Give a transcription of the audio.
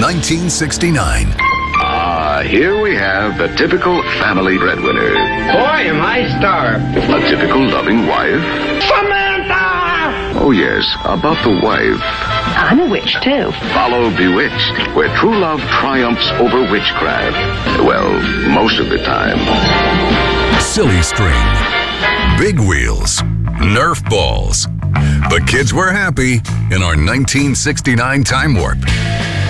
1969. Here we have the typical family breadwinner. Boy, am I starved. A typical loving wife. Samantha! Oh, yes, about the wife. I'm a witch, too. Follow Bewitched, where true love triumphs over witchcraft. Well, most of the time. Silly String. Big Wheels. Nerf balls. The kids were happy in our 1969 time warp.